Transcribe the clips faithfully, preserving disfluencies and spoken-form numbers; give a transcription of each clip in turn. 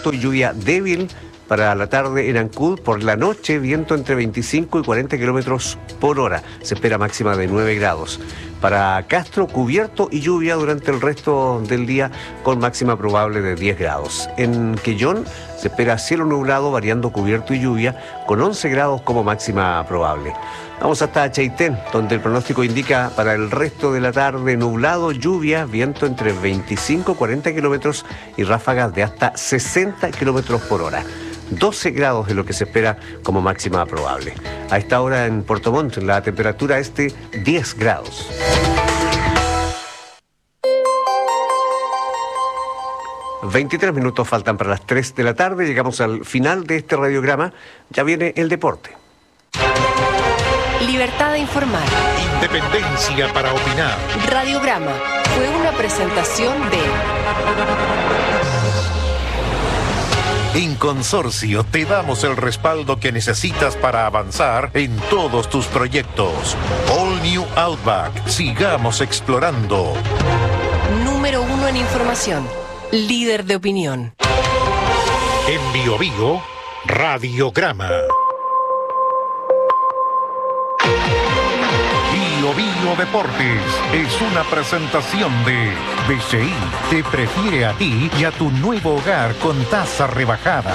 cubierto y lluvia débil para la tarde en Ancud. Por la noche, viento entre veinticinco y cuarenta kilómetros por hora. Se espera máxima de nueve grados. Para Castro, cubierto y lluvia durante el resto del día con máxima probable de diez grados. En Quellón se espera cielo nublado, variando cubierto y lluvia, con once grados como máxima probable. Vamos hasta Chaitén, donde el pronóstico indica para el resto de la tarde nublado, lluvia, viento entre veinticinco y cuarenta kilómetros y ráfagas de hasta sesenta kilómetros por hora. doce grados es lo que se espera como máxima probable. A esta hora en Puerto Montt la temperatura es de diez grados. veintitrés minutos faltan para las tres de la tarde. Llegamos al final de este radiograma. Ya viene el deporte. Libertad de informar. Independencia para opinar. Radiograma fue una presentación de... En Consorcio te damos el respaldo que necesitas para avanzar en todos tus proyectos. All New Outback. Sigamos explorando. Número uno en información. Líder de opinión. En Bio Bio, Radiograma. Bio Bio Deportes es una presentación de B C I. Te prefiere a ti y a tu nuevo hogar con tasa rebajada.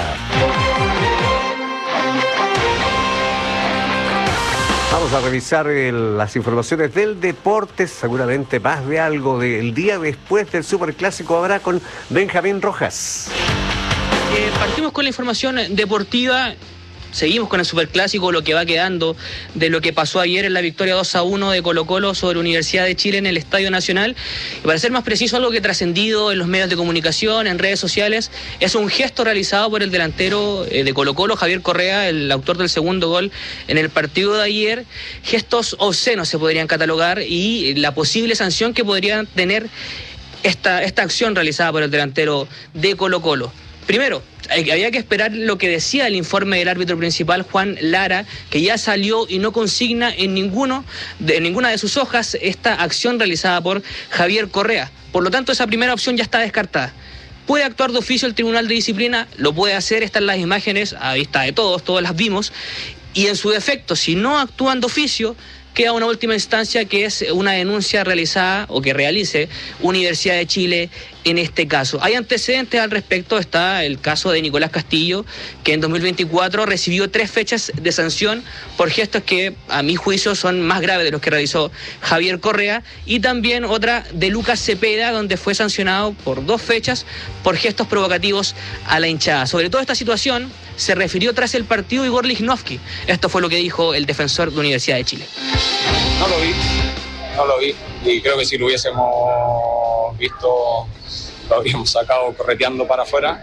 Vamos a revisar el, las informaciones del deporte, seguramente más de algo del día después del Superclásico habrá con Benjamín Rojas. Eh, partimos con la información deportiva. Seguimos con el Superclásico, lo que va quedando de lo que pasó ayer en la victoria dos a uno de Colo-Colo sobre Universidad de Chile en el Estadio Nacional. Y para ser más preciso, algo que ha trascendido en los medios de comunicación, en redes sociales, es un gesto realizado por el delantero de Colo-Colo, Javier Correa, el autor del segundo gol en el partido de ayer. Gestos obscenos se podrían catalogar y la posible sanción que podría tener esta, esta acción realizada por el delantero de Colo-Colo. Primero, había que esperar lo que decía el informe del árbitro principal, Juan Lara, que ya salió y no consigna en ninguno de, en ninguna de sus hojas esta acción realizada por Javier Correa. Por lo tanto, esa primera opción ya está descartada. ¿Puede actuar de oficio el Tribunal de Disciplina? Lo puede hacer, están las imágenes a vista de todos, todas las vimos. Y en su defecto, si no actúan de oficio, queda una última instancia que es una denuncia realizada o que realice Universidad de Chile en este caso. Hay antecedentes al respecto, está el caso de Nicolás Castillo, que en dos mil veinticuatro recibió tres fechas de sanción por gestos que a mi juicio son más graves de los que realizó Javier Correa, y también otra de Lucas Cepeda, donde fue sancionado por dos fechas por gestos provocativos a la hinchada. Sobre toda esta situación se refirió tras el partido Igor Lichnowsky. Esto fue lo que dijo el defensor de Universidad de Chile. No lo vi, no lo vi, y creo que si lo hubiésemos visto lo habríamos sacado correteando para afuera.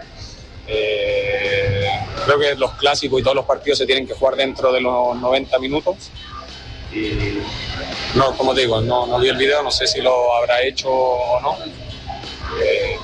Eh, creo que los clásicos y todos los partidos se tienen que jugar dentro de los noventa minutos y no, como te digo, no, no vi el video, no sé si lo habrá hecho o no. Eh,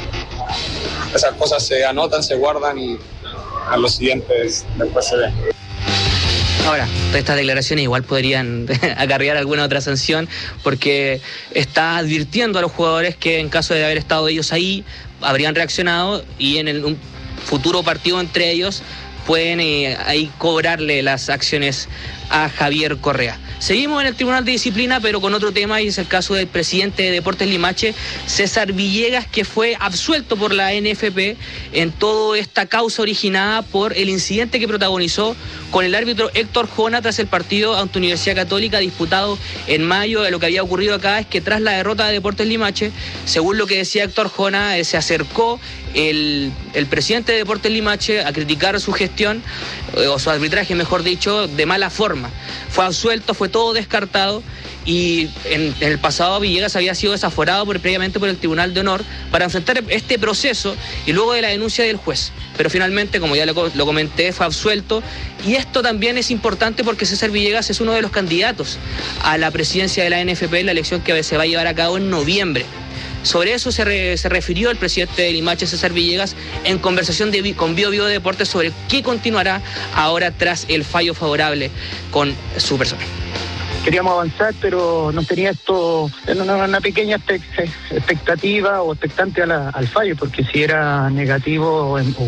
esas cosas se anotan, se guardan y a los siguientes después se ven. Ahora, todas estas declaraciones igual podrían acarrear alguna otra sanción, porque está advirtiendo a los jugadores que en caso de haber estado ellos ahí, habrían reaccionado y en el, un futuro partido entre ellos pueden eh, ahí cobrarle las acciones a Javier Correa. Seguimos en el Tribunal de Disciplina, pero con otro tema, y es el caso del presidente de Deportes Limache, César Villegas, que fue absuelto por la N F P en toda esta causa originada por el incidente que protagonizó con el árbitro Héctor Jona tras el partido ante Universidad Católica disputado en mayo. Lo que había ocurrido acá es que tras la derrota de Deportes Limache, según lo que decía Héctor Jona, eh, se acercó el, el presidente de Deportes Limache a criticar su gestión, eh, o su arbitraje, mejor dicho, de mala forma. Fue absuelto, fue todo descartado, y en, en el pasado Villegas había sido desaforado por, previamente por el Tribunal de Honor para enfrentar este proceso y luego de la denuncia del juez. Pero finalmente, como ya lo, lo comenté, fue absuelto, y esto también es importante porque César Villegas es uno de los candidatos a la presidencia de la N F P en la elección que se va a llevar a cabo en noviembre. Sobre eso se, re, se refirió el presidente de Limache, César Villegas, en conversación de, con Bio Bio Deportes sobre qué continuará ahora tras el fallo favorable con su persona. Queríamos avanzar, pero no tenía esto, una, una pequeña expectativa o expectante a la, al fallo, porque si era negativo o